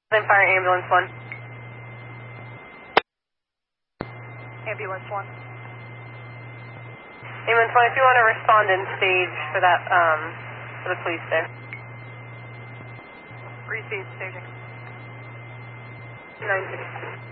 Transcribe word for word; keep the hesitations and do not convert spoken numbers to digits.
Then fire ambulance one. Ambulance one. Ambulance one, if you want to respond in stage for that, um, for the police there. Receive staging. nine six.